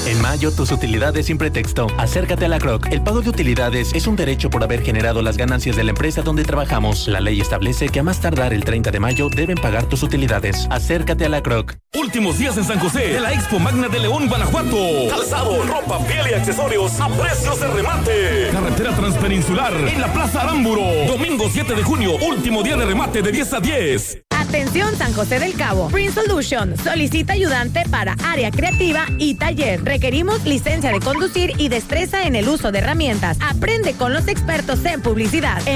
En mayo, tus utilidades sin pretexto. Acércate a la CROC. El pago de utilidades es un derecho por haber generado las ganancias de la empresa donde trabajamos. La ley establece que a más tardar el 30 de mayo deben pagar tus utilidades. Acércate a la CROC. Últimos días en San José de la Expo Magna de León, Guanajuato. Calzado, ropa, piel y accesorios a precios de remate. Carretera Transpeninsular en la Plaza Aramburo. Domingo 7 de junio, último día de remate de 10 a 10. Atención San José del Cabo. Print Solution solicita ayudante para área creativa y taller. Requerimos licencia de conducir y destreza en el uso de herramientas. Aprende con los expertos en publicidad.